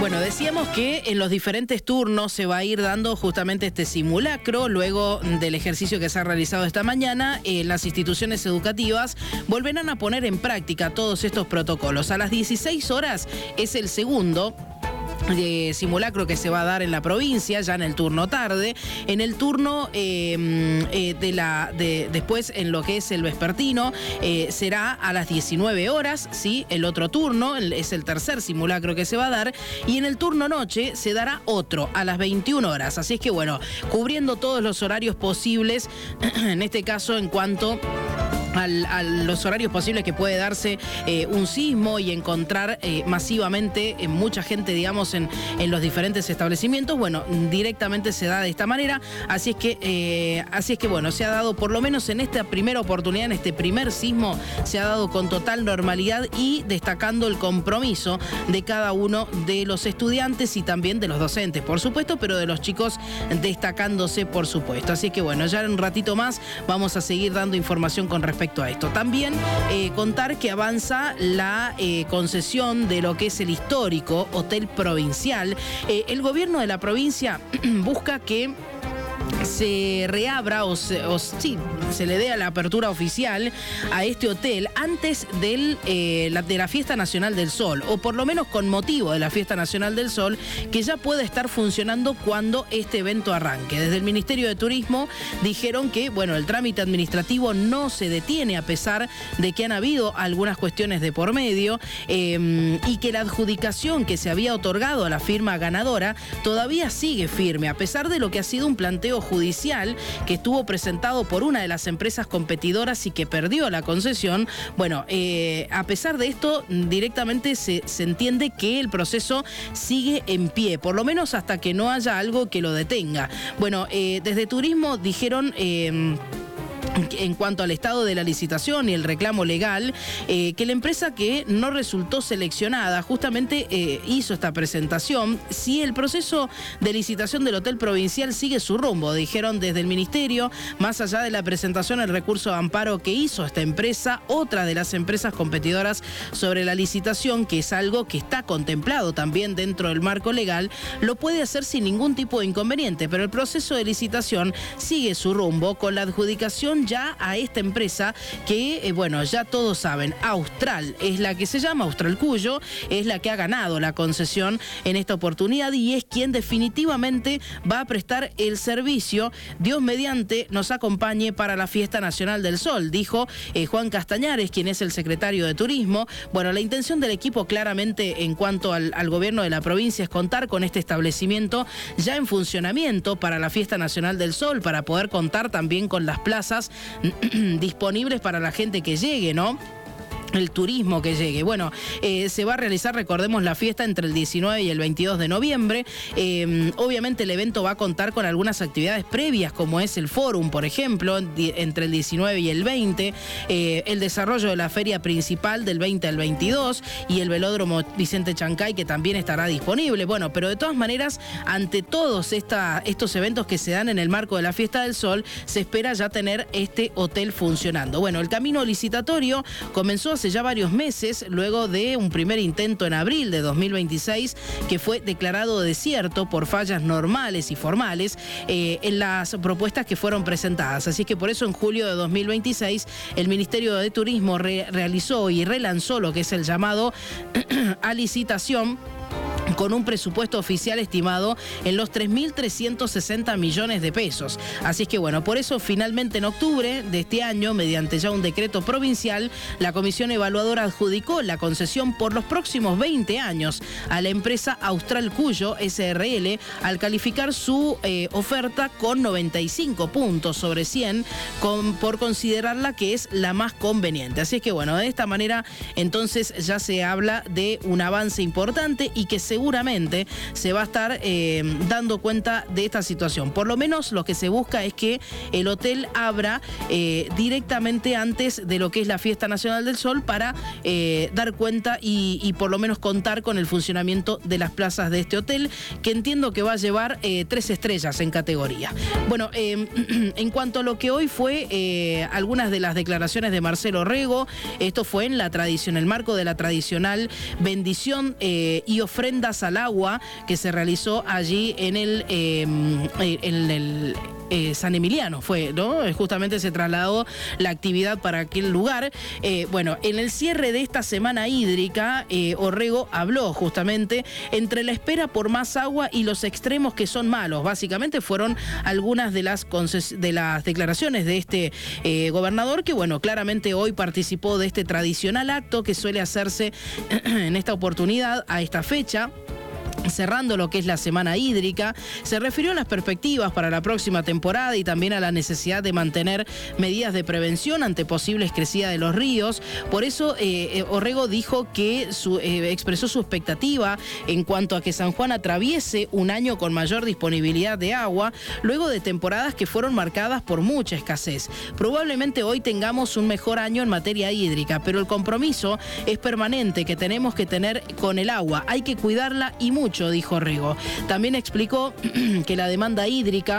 Bueno, decíamos que en los diferentes turnos se va a ir dando justamente este simulacro luego del ejercicio que se ha realizado esta mañana. Las instituciones educativas volverán a poner en práctica todos estos protocolos. A las 16 horas es el segundo simulacro que se va a dar en la provincia, ya en el turno tarde. En el turno después, en lo que es el vespertino, será a las 19 horas, ¿sí? El otro turno es el tercer simulacro que se va a dar, y en el turno noche se dará otro a las 21 horas. Así es que bueno, cubriendo todos los horarios posibles, en este caso en cuanto a los horarios posibles que puede darse un sismo y encontrar masivamente mucha gente, digamos, en los diferentes establecimientos. Bueno, directamente se da de esta manera. Así es que bueno, se ha dado, por lo menos en esta primera oportunidad, en este primer sismo, se ha dado con total normalidad y destacando el compromiso de cada uno de los estudiantes y también de los docentes, por supuesto, pero de los chicos destacándose, por supuesto. Así que bueno, ya en un ratito más vamos a seguir dando información con respecto a esto. También contar que avanza la concesión de lo que es el histórico Hotel Provincial. El gobierno de la provincia busca que se reabra se le dé a la apertura oficial a este hotel antes de la Fiesta Nacional del Sol, o por lo menos con motivo de la Fiesta Nacional del Sol, que ya puede estar funcionando cuando este evento arranque. Desde el Ministerio de Turismo dijeron que, bueno, el trámite administrativo no se detiene a pesar de que han habido algunas cuestiones de por medio y que la adjudicación que se había otorgado a la firma ganadora todavía sigue firme, a pesar de lo que ha sido un planteo judicial que estuvo presentado por una de las empresas competidoras y que perdió la concesión. Bueno, a pesar de esto, directamente se entiende que el proceso sigue en pie, por lo menos hasta que no haya algo que lo detenga. Bueno, desde Turismo dijeron en cuanto al estado de la licitación y el reclamo legal, que la empresa que no resultó seleccionada justamente hizo esta presentación. Si el proceso de licitación del Hotel Provincial sigue su rumbo, dijeron desde el Ministerio, más allá de la presentación, el recurso de amparo que hizo esta empresa, otra de las empresas competidoras sobre la licitación, que es algo que está contemplado también dentro del marco legal, lo puede hacer sin ningún tipo de inconveniente, pero el proceso de licitación sigue su rumbo con la adjudicación ya a esta empresa que, bueno, ya todos saben, Austral es la que se llama, Austral Cuyo, es la que ha ganado la concesión en esta oportunidad y es quien definitivamente va a prestar el servicio. Dios mediante nos acompañe para la Fiesta Nacional del Sol, dijo Juan Castañares, quien es el secretario de Turismo. Bueno, la intención del equipo claramente en cuanto al gobierno de la provincia es contar con este establecimiento ya en funcionamiento para la Fiesta Nacional del Sol, para poder contar también con las plazas disponibles para la gente que llegue, ¿no? El turismo que llegue. Bueno, se va a realizar, recordemos, la fiesta entre el 19 y el 22 de noviembre. Obviamente el evento va a contar con algunas actividades previas, como es el fórum, por ejemplo, entre el 19 y el 20, el desarrollo de la feria principal del 20 al 22 y el velódromo Vicente Chancay, que también estará disponible. Bueno, pero de todas maneras, ante todos estos eventos que se dan en el marco de la Fiesta del Sol, se espera ya tener este hotel funcionando. Bueno, el camino licitatorio comenzó hace ya varios meses, luego de un primer intento en abril de 2026 que fue declarado desierto por fallas normales y formales en las propuestas que fueron presentadas. Así que por eso en julio de 2026 el Ministerio de Turismo realizó y relanzó lo que es el llamado a licitación, con un presupuesto oficial estimado en los 3.360 millones de pesos. Así es que bueno, por eso finalmente en octubre de este año, mediante ya un decreto provincial, la Comisión Evaluadora adjudicó la concesión por los próximos 20 años a la empresa Austral Cuyo SRL, al calificar su oferta con 95 puntos sobre 100, por considerarla que es la más conveniente. Así es que bueno, de esta manera entonces ya se habla de un avance importante y que seguramente se va a estar dando cuenta de esta situación. Por lo menos lo que se busca es que el hotel abra directamente antes de lo que es la Fiesta Nacional del Sol para dar cuenta y por lo menos contar con el funcionamiento de las plazas de este hotel, que entiendo que va a llevar 3 estrellas en categoría. Bueno, en cuanto a lo que hoy fue algunas de las declaraciones de Marcelo Rego, esto fue en el marco de la tradicional bendición y ofrenda demandas al agua que se realizó allí en el San Emiliano fue, ¿no? Justamente se trasladó la actividad para aquel lugar. Bueno, en el cierre de esta semana hídrica, Orrego habló justamente entre la espera por más agua y los extremos que son malos. Básicamente fueron algunas de las declaraciones de este gobernador que, bueno, claramente hoy participó de este tradicional acto que suele hacerse en esta oportunidad, a esta fecha, cerrando lo que es la semana hídrica. Se refirió a las perspectivas para la próxima temporada y también a la necesidad de mantener medidas de prevención ante posibles crecidas de los ríos. Por eso Orrego dijo que expresó su expectativa en cuanto a que San Juan atraviese un año con mayor disponibilidad de agua, luego de temporadas que fueron marcadas por mucha escasez. Probablemente hoy tengamos un mejor año en materia hídrica, pero el compromiso es permanente que tenemos que tener con el agua. Hay que cuidarla y mucho, dijo Orrego. También explicó que la demanda hídrica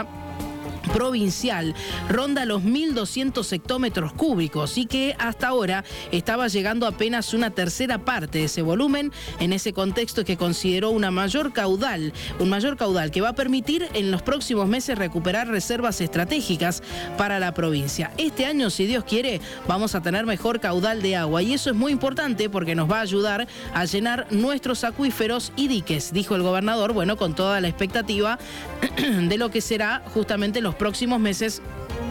provincial ronda los 1.200 hectómetros cúbicos y que hasta ahora estaba llegando apenas una tercera parte de ese volumen. En ese contexto, que consideró un mayor caudal que va a permitir en los próximos meses recuperar reservas estratégicas para la provincia. Este año, si Dios quiere, vamos a tener mejor caudal de agua y eso es muy importante porque nos va a ayudar a llenar nuestros acuíferos y diques, dijo el gobernador, bueno, con toda la expectativa de lo que será justamente los próximos meses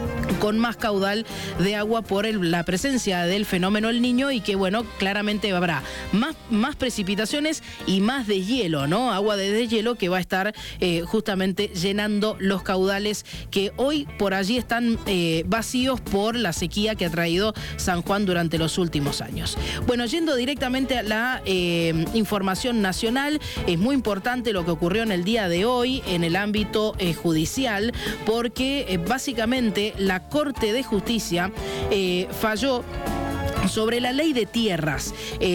con más caudal de agua por la presencia del fenómeno El Niño y que, bueno, claramente habrá más precipitaciones y más deshielo, ¿no? Agua de deshielo que va a estar justamente llenando los caudales que hoy por allí están vacíos por la sequía que ha traído San Juan durante los últimos años. Bueno, yendo directamente a la información nacional, es muy importante lo que ocurrió en el día de hoy en el ámbito judicial, porque básicamente la Corte de Justicia falló sobre la ley de tierras.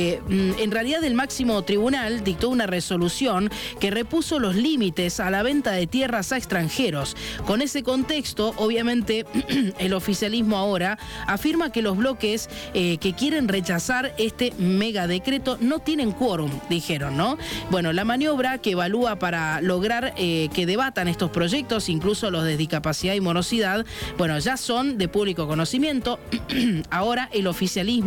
En realidad, el máximo tribunal dictó una resolución que repuso los límites a la venta de tierras a extranjeros. Con ese contexto, obviamente, el oficialismo ahora afirma que los bloques que quieren rechazar este megadecreto no tienen quórum, dijeron, ¿no? Bueno, la maniobra que evalúa para lograr que debatan estos proyectos, incluso los de discapacidad y morosidad, bueno, ya son de público conocimiento. Ahora el oficialismo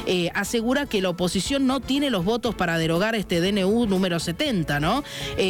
asegura que la oposición no tiene los votos para derogar este DNU número 70, ¿no?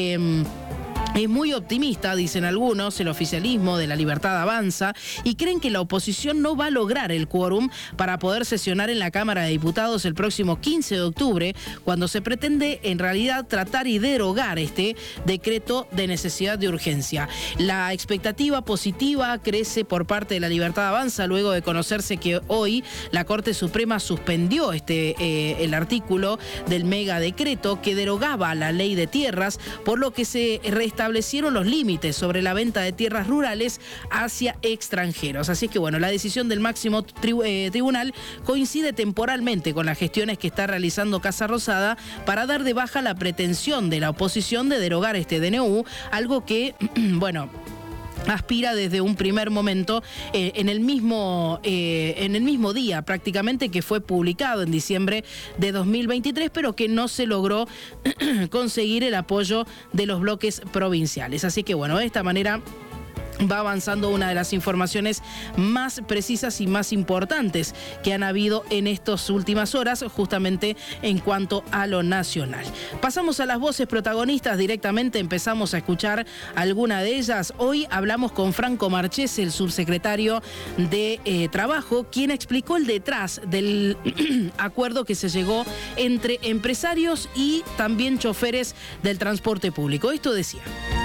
Es muy optimista, dicen algunos, el oficialismo de La Libertad Avanza, y creen que la oposición no va a lograr el quórum para poder sesionar en la Cámara de Diputados el próximo 15 de octubre, cuando se pretende en realidad tratar y derogar este decreto de necesidad de urgencia. La expectativa positiva crece por parte de La Libertad Avanza luego de conocerse que hoy la Corte Suprema suspendió el artículo del megadecreto que derogaba la ley de tierras, por lo que se restablecieron los límites sobre la venta de tierras rurales hacia extranjeros. Así que, bueno, la decisión del máximo tribunal coincide temporalmente con las gestiones que está realizando Casa Rosada para dar de baja la pretensión de la oposición de derogar este DNU, algo que, bueno, aspira desde un primer momento en el mismo día prácticamente que fue publicado en diciembre de 2023, pero que no se logró conseguir el apoyo de los bloques provinciales. Así que, bueno, de esta manera va avanzando una de las informaciones más precisas y más importantes que han habido en estas últimas horas, justamente en cuanto a lo nacional. Pasamos a las voces protagonistas directamente, empezamos a escuchar alguna de ellas. Hoy hablamos con Franco Marchese, el subsecretario de Trabajo, quien explicó el detrás del acuerdo que se llegó entre empresarios y también choferes del transporte público. Esto decía.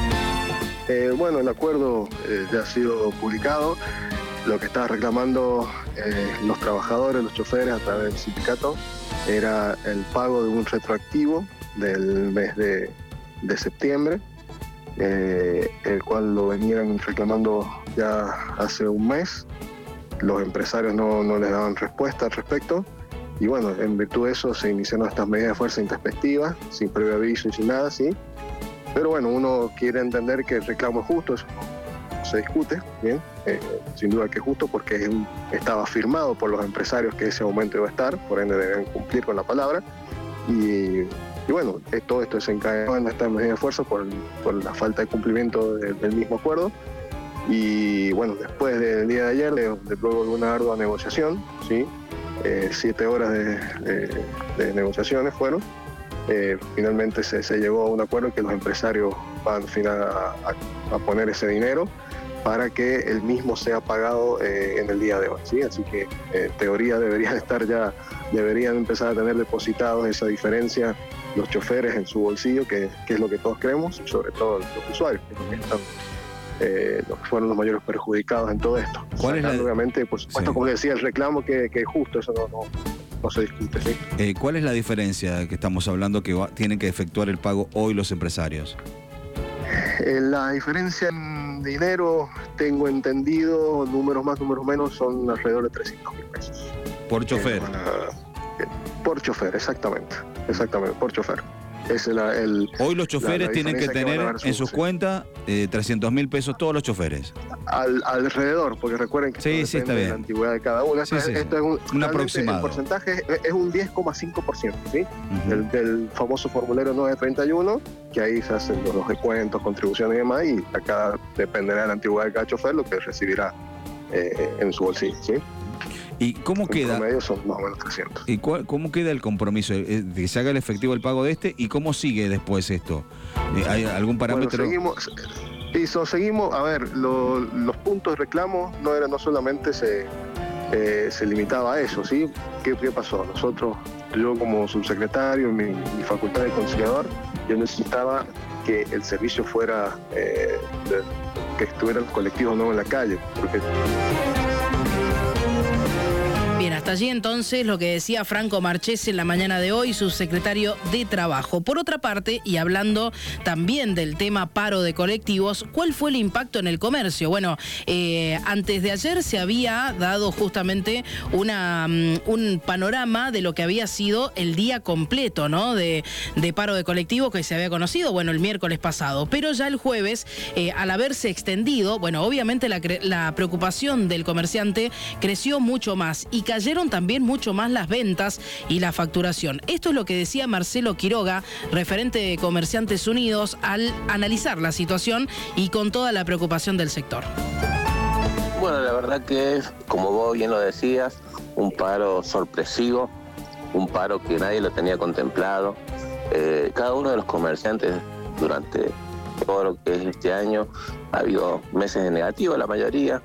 Bueno, el acuerdo ya ha sido publicado. Lo que estaban reclamando los trabajadores, los choferes a través del sindicato, era el pago de un retroactivo del mes de septiembre, el cual lo venían reclamando ya hace un mes. Los empresarios no les daban respuesta al respecto. Y bueno, en virtud de eso se iniciaron estas medidas de fuerza intempestiva, sin previo aviso y sin nada, ¿sí? Pero bueno, uno quiere entender que el reclamo es justo, eso no se discute, ¿bien? Sin duda que es justo porque estaba firmado por los empresarios que ese aumento iba a estar, por ende deben cumplir con la palabra. Y bueno, todo esto desencadenó en esta medida de fuerza por la falta de cumplimiento del mismo acuerdo. Y bueno, después del día de ayer, luego de una ardua negociación, ¿sí? 7 horas de negociaciones fueron, finalmente se llegó a un acuerdo que los empresarios van a poner ese dinero para que el mismo sea pagado en el día de hoy, ¿sí? Así que en teoría deberían empezar a tener depositados esa diferencia los choferes en su bolsillo, que es lo que todos queremos, y sobre todo los usuarios, los que fueron los mayores perjudicados en todo esto. Obviamente, por supuesto, como decía, el reclamo que es justo, eso no se discute, ¿sí? ¿Cuál es la diferencia que estamos hablando que tienen que efectuar el pago hoy los empresarios? La diferencia en dinero, tengo entendido, números más, números menos, son alrededor de 300.000 pesos. ¿Por chofer? Por chofer, exactamente, por chofer. Hoy los choferes tienen que tener en sus cuentas 300.000 pesos todos los choferes. Alrededor, porque recuerden que sí, está bien. De la antigüedad de cada uno. Esto es un aproximado. El porcentaje es un 10,5%, ¿sí? Del famoso formulario 931, que ahí se hacen los descuentos, contribuciones y demás, y acá dependerá de la antigüedad de cada chofer lo que recibirá en su bolsillo, ¿sí? ¿Y cómo queda? En promedio son más o menos 300. ¿Y cómo queda el compromiso? ¿De que se haga el efectivo el pago de este? ¿Y cómo sigue después esto? ¿Hay algún parámetro? Bueno, seguimos, a ver, los puntos de reclamo no solamente se limitaba a eso, ¿sí? ¿Qué pasó? Yo como subsecretario, mi facultad de conciliador, yo necesitaba que el servicio fuera, que estuvieran los colectivos no en la calle, porque... Bien, hasta allí entonces lo que decía Franco Marchesi en la mañana de hoy, subsecretario de Trabajo. Por otra parte, y hablando también del tema paro de colectivos, ¿cuál fue el impacto en el comercio? Bueno, antes de ayer se había dado justamente un panorama de lo que había sido el día completo, ¿no? De paro de colectivos que se había conocido, bueno, el miércoles pasado. Pero ya el jueves, al haberse extendido, bueno, obviamente la preocupación del comerciante creció mucho más y cayeron también mucho más las ventas y la facturación. Esto es lo que decía Marcelo Quiroga, referente de Comerciantes Unidos, al analizar la situación y con toda la preocupación del sector. Bueno, la verdad que es, como vos bien lo decías, un paro sorpresivo, un paro que nadie lo tenía contemplado. Cada uno de los comerciantes durante todo lo que es este año ha habido meses de negativo, la mayoría.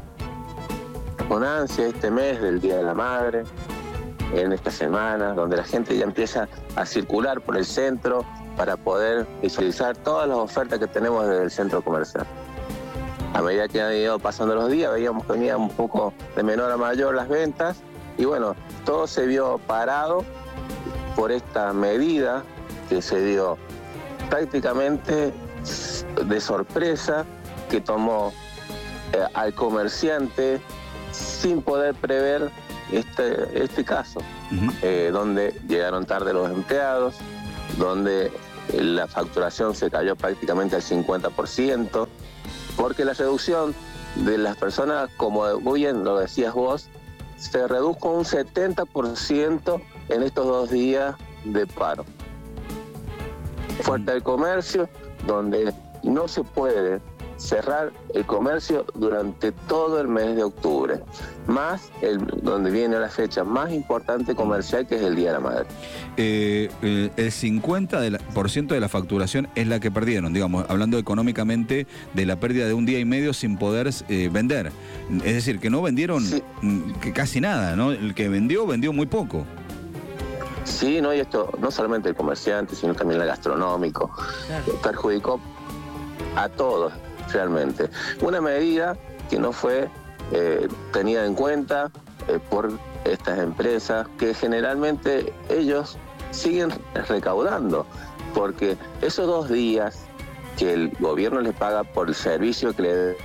Con ansia este mes del Día de la Madre, en esta semana, donde la gente ya empieza a circular por el centro para poder visualizar todas las ofertas que tenemos desde el centro comercial. A medida que han ido pasando los días, veíamos que venía un poco de menor a mayor las ventas, y bueno, todo se vio parado por esta medida que se dio prácticamente de sorpresa, que tomó al comerciante sin poder prever este caso, donde llegaron tarde los empleados, donde la facturación se cayó prácticamente al 50%, porque la reducción de las personas, como muy bien lo decías vos, se redujo un 70% en estos 2 días de paro. Fuerte el comercio, donde no se puede cerrar el comercio durante todo el mes de octubre, más donde viene la fecha más importante comercial, que es el Día de la Madre. El 50% de la facturación es la que perdieron, digamos, hablando económicamente de la pérdida de un día y medio sin poder vender. Es decir, que no vendieron que casi nada, ¿no? El que vendió muy poco. Sí, no, y esto no solamente el comerciante, sino también el gastronómico. Claro. Perjudicó a todos. Realmente. Una medida que no fue tenida en cuenta por estas empresas, que generalmente ellos siguen recaudando, porque esos 2 días que el gobierno les paga por el servicio que le da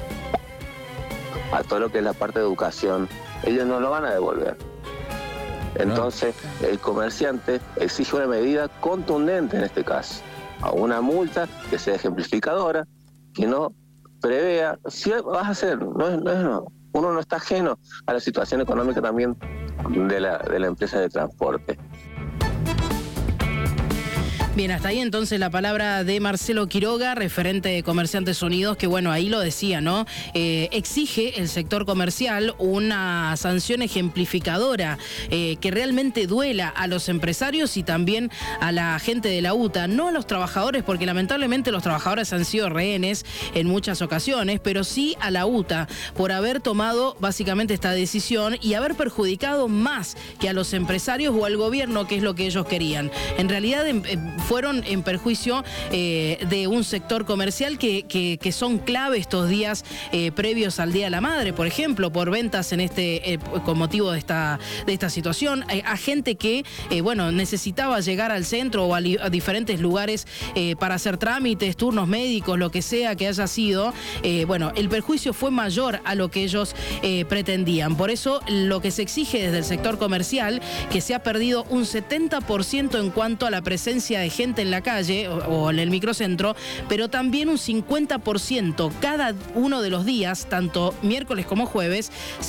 a todo lo que es la parte de educación, ellos no lo van a devolver. Entonces, el comerciante exige una medida contundente en este caso, a una multa que sea ejemplificadora, que no prevea, si vas a hacer, uno no está ajeno a la situación económica también de la empresa de transporte. Bien, hasta ahí entonces la palabra de Marcelo Quiroga, referente de Comerciantes Unidos, que bueno, ahí lo decía, ¿no? Exige el sector comercial una sanción ejemplificadora que realmente duela a los empresarios y también a la gente de la UTA, no a los trabajadores, porque lamentablemente los trabajadores han sido rehenes en muchas ocasiones, pero sí a la UTA por haber tomado básicamente esta decisión y haber perjudicado más que a los empresarios o al gobierno, que es lo que ellos querían. En realidad fueron en perjuicio de un sector comercial que son clave estos días previos al Día de la Madre, por ejemplo, por ventas en con motivo de esta situación, a gente que bueno, necesitaba llegar al centro o a diferentes lugares para hacer trámites, turnos médicos, lo que sea que haya sido. Bueno, el perjuicio fue mayor a lo que ellos pretendían. Por eso lo que se exige desde el sector comercial, que se ha perdido un 70% en cuanto a la presencia de gente en la calle o en el microcentro, pero también un 50% cada uno de los días, tanto miércoles como jueves,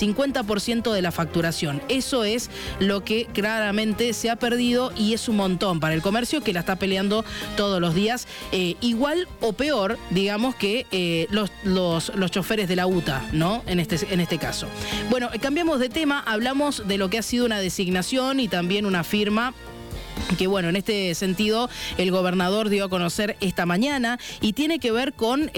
50% de la facturación. Eso es lo que claramente se ha perdido y es un montón para el comercio, que la está peleando todos los días, igual o peor, digamos, que los choferes de la UTA, ¿no? En este caso. Bueno, cambiamos de tema, hablamos de lo que ha sido una designación y también una firma que bueno, en este sentido el gobernador dio a conocer esta mañana y tiene que ver con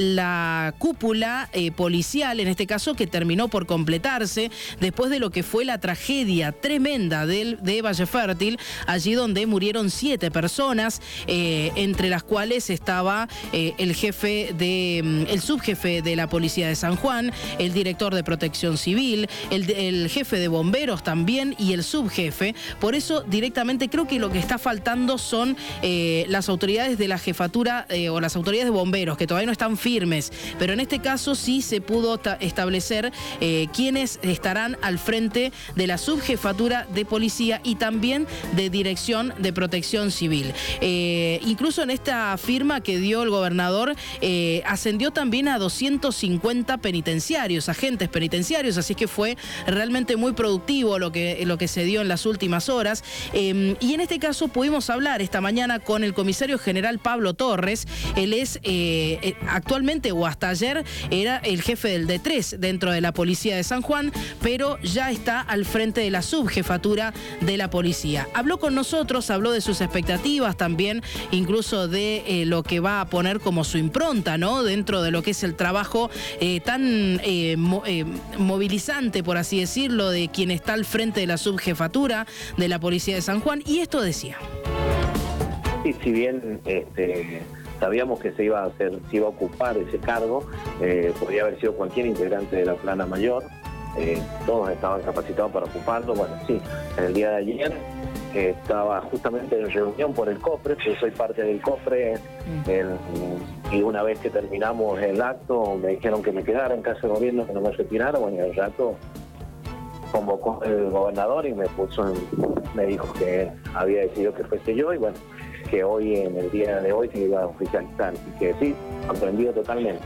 la cúpula policial, en este caso, que terminó por completarse después de lo que fue la tragedia tremenda de Valle Fértil, allí donde murieron 7 personas, entre las cuales estaba el subjefe de la policía de San Juan, el director de Protección Civil, el jefe de bomberos también y el subjefe. Por eso directamente creo que lo que está faltando son las autoridades de la jefatura o las autoridades de bomberos, que todavía no están firmes, pero en este caso sí se pudo establecer quiénes estarán al frente de la subjefatura de policía y también de dirección de Protección Civil. Incluso en esta firma que dio el gobernador, ascendió también a 250 penitenciarios, agentes penitenciarios, así que fue realmente muy productivo lo que se dio en las últimas horas. Y en este caso pudimos hablar esta mañana con el comisario general Pablo Torres. Él es actualmente, o hasta ayer, era el jefe del D3 dentro de la policía de San Juan, pero ya está al frente de la subjefatura de la policía. Habló con nosotros, habló de sus expectativas también, incluso de lo que va a poner como su impronta, ¿no? Dentro de lo que es el trabajo tan movilizante, por así decirlo, de quien está al frente de la subjefatura de la policía de San Juan. Y esto decía. Sí, si bien sabíamos que se iba a ocupar ese cargo, podría haber sido cualquier integrante de la plana mayor, todos estaban capacitados para ocuparlo. Bueno, sí, en el día de ayer estaba justamente en reunión por el COPRE, yo soy parte del COPRE, y una vez que terminamos el acto me dijeron que me quedara en casa de gobierno, que no me retirara. Bueno, el rato convocó el gobernador y me dijo que había decidido que fuese yo, y bueno, que hoy, en el día de hoy, se iba a oficializar. Así que sí, sorprendido totalmente.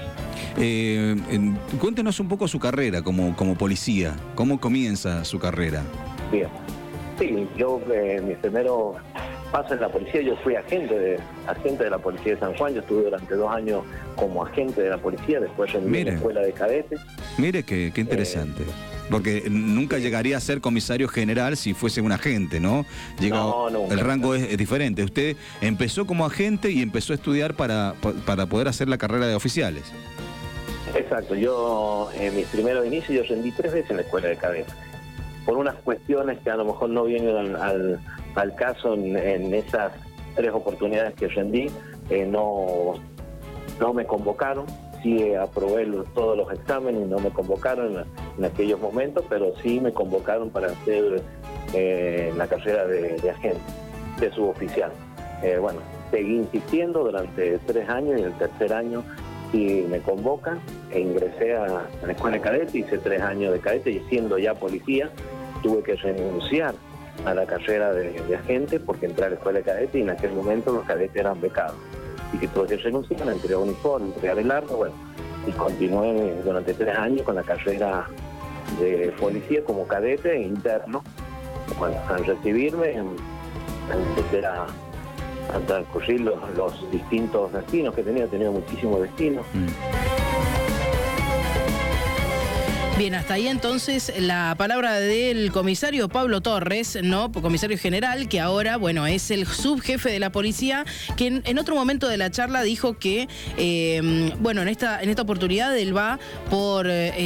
Cuéntenos un poco su carrera como policía. ¿Cómo comienza su carrera? Bien. Sí, yo mi primero paso en la policía, yo fui agente de la policía de San Juan. Yo estuve durante 2 años como agente de la policía, después en la escuela de cadetes. Mire qué interesante. Porque nunca llegaría a ser comisario general si fuese un agente, ¿no? No, nunca. El rango es diferente. Usted empezó como agente y empezó a estudiar para poder hacer la carrera de oficiales. Exacto. Yo, en mis primeros inicios, yo rendí 3 veces en la escuela de cadetes. Por unas cuestiones que a lo mejor no vienen al caso en esas 3 oportunidades que rendí, no me convocaron. Sí aprobé todos los exámenes y no me convocaron en aquellos momentos, pero sí me convocaron para hacer la carrera de agente, de suboficial. Bueno, seguí insistiendo durante 3 años y en el tercer año sí me convocan e ingresé a la escuela de cadete, hice 3 años de cadete y siendo ya policía tuve que renunciar a la carrera de agente porque entré a la escuela de cadete y en aquel momento los cadetes eran becados. Y que tuve que renunciar, entregar uniforme, entregar el arma, bueno, y continué durante 3 años con la carrera de policía como cadete interno. Bueno, al recibirme empecé a transcurrir los distintos destinos que tenía muchísimos destinos. Bien, hasta ahí entonces la palabra del comisario Pablo Torres, ¿no? Comisario general, que ahora, bueno, es el subjefe de la policía, que en otro momento de la charla dijo que, bueno, en esta oportunidad él va por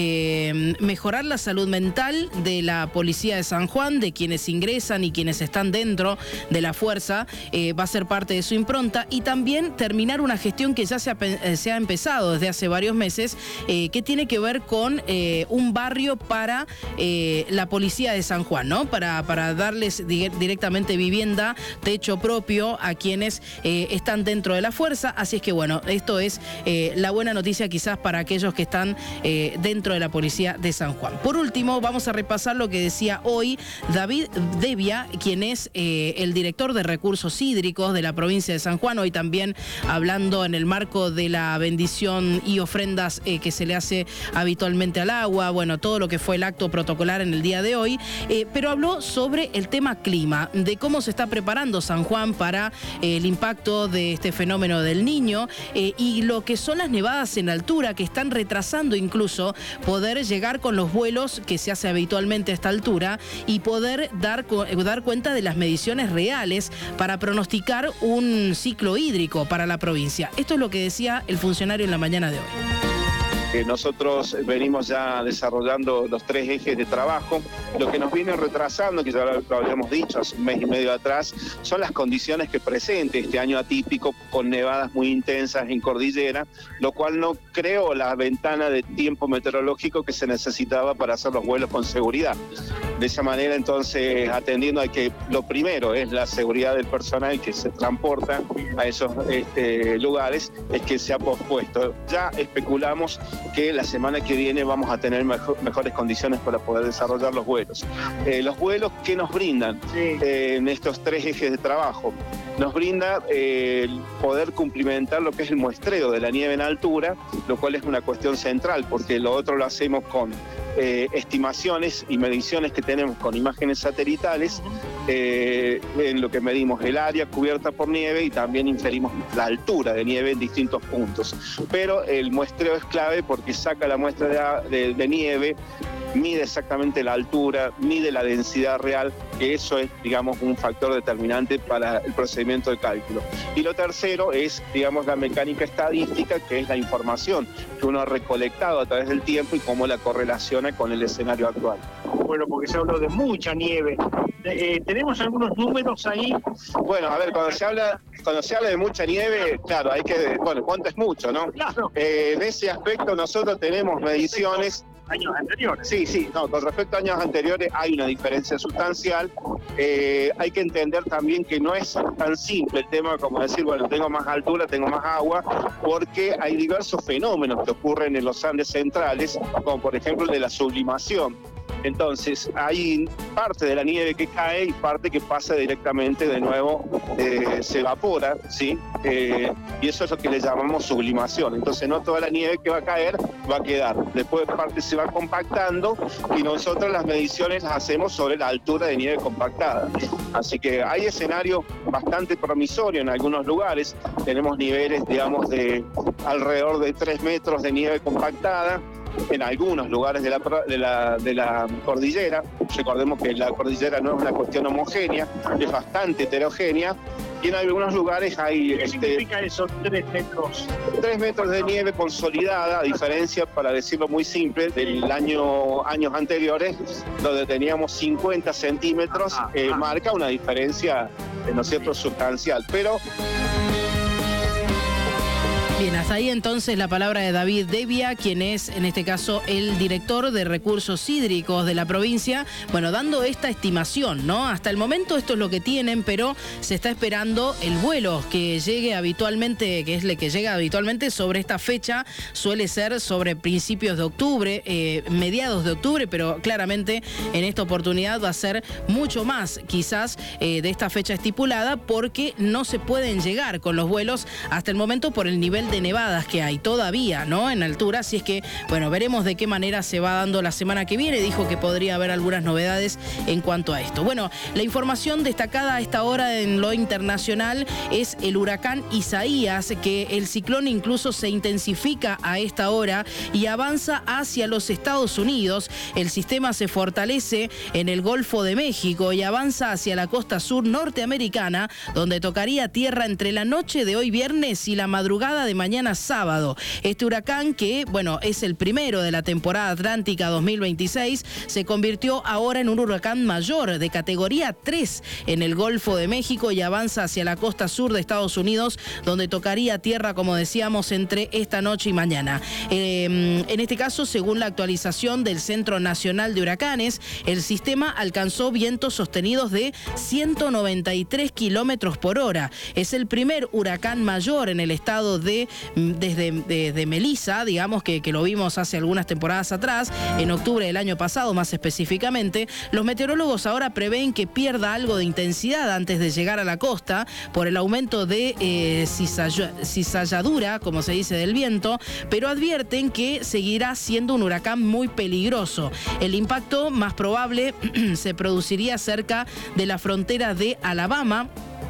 mejorar la salud mental de la policía de San Juan, de quienes ingresan y quienes están dentro de la fuerza, va a ser parte de su impronta, y también terminar una gestión que ya se ha empezado desde hace varios meses, que tiene que ver con un barrio para la policía de San Juan, ¿no? Para darles directamente vivienda, techo propio a quienes están dentro de la fuerza. Así es que, bueno, esto es la buena noticia quizás para aquellos que están dentro de la policía de San Juan. Por último, vamos a repasar lo que decía hoy David Devia, quien es el director de recursos hídricos de la provincia de San Juan, hoy también hablando en el marco de la bendición y ofrendas que se le hace habitualmente al agua, bueno, todo lo que fue el acto protocolar en el día de hoy, pero habló sobre el tema clima, de cómo se está preparando San Juan para el impacto de este fenómeno del Niño, y lo que son las nevadas en altura, que están retrasando incluso poder llegar con los vuelos que se hace habitualmente a esta altura y poder dar cuenta de las mediciones reales para pronosticar un ciclo hídrico para la provincia. Esto es lo que decía el funcionario en la mañana de hoy. Nosotros venimos ya desarrollando los 3 ejes de trabajo. Lo que nos viene retrasando, que ya lo habíamos dicho hace un mes y medio atrás, son las condiciones que presente este año atípico, con nevadas muy intensas en cordillera, lo cual no creó la ventana de tiempo meteorológico que se necesitaba para hacer los vuelos con seguridad. De esa manera, entonces, atendiendo a que lo primero es la seguridad del personal que se transporta a esos lugares, es que se ha pospuesto. Ya especulamos que la semana que viene vamos a tener mejores condiciones para poder desarrollar los vuelos. Los vuelos, ¿qué nos brindan en estos 3 ejes de trabajo? Nos brinda poder cumplimentar lo que es el muestreo de la nieve en altura, lo cual es una cuestión central, porque lo otro lo hacemos con estimaciones y mediciones que tenemos con imágenes satelitales, en lo que medimos el área cubierta por nieve y también inferimos la altura de nieve en distintos puntos. Pero el muestreo es clave porque saca la muestra de nieve, mide exactamente la altura, mide la densidad real, que eso es, digamos, un factor determinante para el procedimiento de cálculo. Y lo tercero es, digamos, la mecánica estadística, que es la información que uno ha recolectado a través del tiempo y cómo la correlaciona con el escenario actual. Bueno, porque se habló de mucha nieve. ¿Tenemos algunos números ahí? Bueno, a ver, cuando se habla de mucha nieve, claro, hay que, bueno, ¿cuánto es mucho, no? Claro. En ese aspecto nosotros tenemos mediciones. Años anteriores. Sí, no, con respecto a años anteriores hay una diferencia sustancial. Hay que entender también que no es tan simple el tema como decir, bueno, tengo más altura, tengo más agua, porque hay diversos fenómenos que ocurren en los Andes centrales, como por ejemplo el de la sublimación. Entonces, hay parte de la nieve que cae y parte que pasa directamente de nuevo, se evapora, ¿sí? Y eso es lo que le llamamos sublimación. Entonces, no toda la nieve que va a caer va a quedar. Después, parte se va compactando y nosotros las mediciones las hacemos sobre la altura de nieve compactada. Así que hay escenarios bastante promisorios en algunos lugares. Tenemos niveles, digamos, de alrededor de 3 metros de nieve compactada en algunos lugares de la cordillera. Recordemos que la cordillera no es una cuestión homogénea, es bastante heterogénea, y en algunos lugares hay... ¿Qué significa eso, 3 metros? 3 metros de nieve consolidada, a diferencia, para decirlo muy simple, del años anteriores, donde teníamos 50 centímetros, marca una diferencia, ¿no es cierto?, sustancial. Pero... Bien, hasta ahí entonces la palabra de David Devia, quien es en este caso el director de recursos hídricos de la provincia, bueno, dando esta estimación, ¿no? Hasta el momento esto es lo que tienen, pero se está esperando el vuelo que llegue habitualmente, que es el que llega habitualmente sobre esta fecha, suele ser sobre principios de octubre, mediados de octubre, pero claramente en esta oportunidad va a ser mucho más quizás de esta fecha estipulada, porque no se pueden llegar con los vuelos hasta el momento por el nivel nivel de nevadas que hay todavía, ¿no? En altura, así es que, bueno, veremos de qué manera se va dando la semana que viene. Dijo que podría haber algunas novedades en cuanto a esto. Bueno, la información destacada a esta hora en lo internacional es el huracán Isaías, que el ciclón incluso se intensifica a esta hora y avanza hacia los Estados Unidos. El sistema se fortalece en el Golfo de México y avanza hacia la costa sur norteamericana, donde tocaría tierra entre la noche de hoy viernes y la madrugada de mañana sábado. Este huracán, que, bueno, es el primero de la temporada atlántica 2026, se convirtió ahora en un huracán mayor de categoría 3 en el Golfo de México y avanza hacia la costa sur de Estados Unidos, donde tocaría tierra, como decíamos, entre esta noche y mañana. En este caso, según la actualización del Centro Nacional de Huracanes, el sistema alcanzó vientos sostenidos de 193 kilómetros por hora. Es el primer huracán mayor en el estado desde Melissa, digamos que lo vimos hace algunas temporadas atrás, en octubre del año pasado más específicamente. Los meteorólogos ahora prevén que pierda algo de intensidad antes de llegar a la costa por el aumento de cizalladura, como se dice, del viento, pero advierten que seguirá siendo un huracán muy peligroso. El impacto más probable se produciría cerca de la frontera de Alabama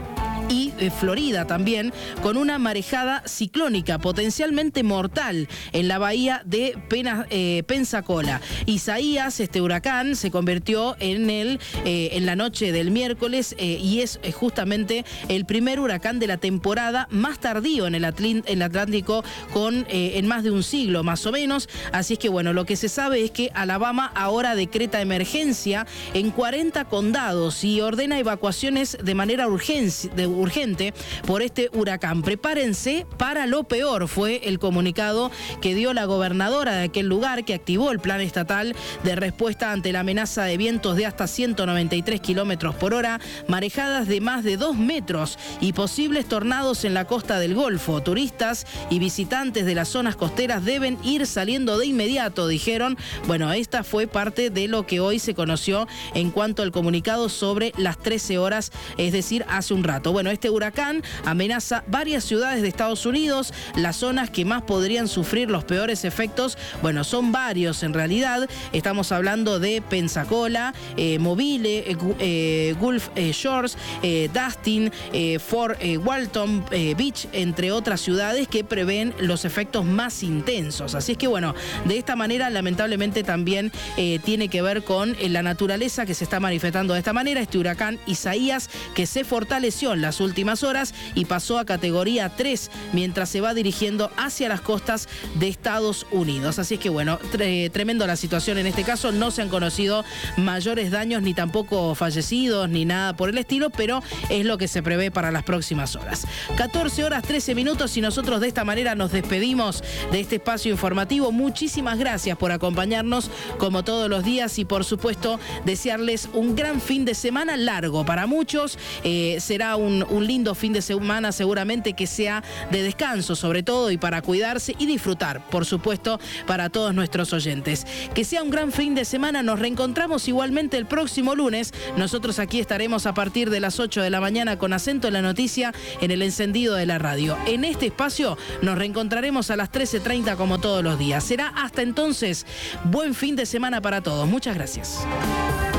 y Florida también, con una marejada ciclónica potencialmente mortal en la bahía de Pensacola. Isaías, este huracán, se convirtió en la noche del miércoles y es justamente el primer huracán de la temporada más tardío en el Atlántico en más de un siglo más o menos. Así es que, bueno, lo que se sabe es que Alabama ahora decreta emergencia en 40 condados y ordena evacuaciones de manera urgente por este huracán. Prepárense para lo peor, fue el comunicado que dio la gobernadora de aquel lugar, que activó el plan estatal de respuesta ante la amenaza de vientos de hasta 193 kilómetros por hora, marejadas de más de 2 metros y posibles tornados en la costa del Golfo. Turistas y visitantes de las zonas costeras deben ir saliendo de inmediato, dijeron. Bueno, esta fue parte de lo que hoy se conoció en cuanto al comunicado sobre las 13 horas, es decir, hace un rato. Bueno, este huracán amenaza varias ciudades de Estados Unidos. Las zonas que más podrían sufrir los peores efectos, bueno, son varios en realidad. Estamos hablando de Pensacola, Mobile, Gulf Shores, Dustin, Fort Walton Beach, entre otras ciudades que prevén los efectos más intensos. Así es que, bueno, de esta manera, lamentablemente también tiene que ver con la naturaleza que se está manifestando de esta manera. Este huracán Isaías, que se fortaleció en las últimas horas y pasó a categoría 3 mientras se va dirigiendo hacia las costas de Estados Unidos. Así es que, bueno, tremendo la situación en este caso. No se han conocido mayores daños ni tampoco fallecidos ni nada por el estilo, pero es lo que se prevé para las próximas horas. 14 horas 13 minutos y nosotros de esta manera nos despedimos de este espacio informativo. Muchísimas gracias por acompañarnos como todos los días y, por supuesto, desearles un gran fin de semana largo para muchos. Será un lindo fin de semana, seguramente, que sea de descanso sobre todo y para cuidarse y disfrutar, por supuesto, para todos nuestros oyentes. Que sea un gran fin de semana. Nos reencontramos igualmente el próximo lunes. Nosotros aquí estaremos a partir de las 8 de la mañana con Acento en la Noticia en el encendido de la radio. En este espacio nos reencontraremos a las 13:30 como todos los días. Será hasta entonces. Buen fin de semana para todos. Muchas gracias.